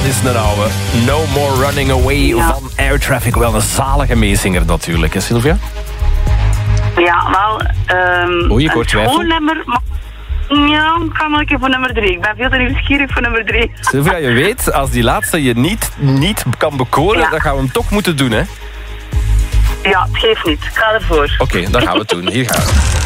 is een oude. No More Running Away van Air Traffic. Wel een zalige meezinger natuurlijk, hè Sylvia? Ja, wel... Oei, ik hoor twijfel. Gewoon nummer... Ja, ik ga nog een keer voor nummer 3. Ik ben veel te nieuwsgierig voor nummer 3. Sylvia, je weet, als die laatste je niet kan bekoren, dan gaan we hem toch moeten doen, hè? Ja, het geeft niet. Ik ga ervoor. Oké, dan gaan we het doen. Hier gaan we.